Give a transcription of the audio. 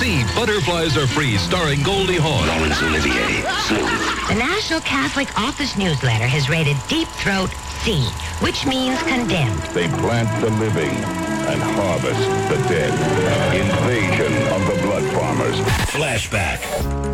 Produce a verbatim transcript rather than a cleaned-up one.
See Butterflies Are Free, starring Goldie Hawn. Laurence Olivier, smooth. The National Catholic Office Newsletter has rated Deep Throat C, which means condemned. They plant the living and harvest the dead. Invasion of the Blood Farmers. Flashback.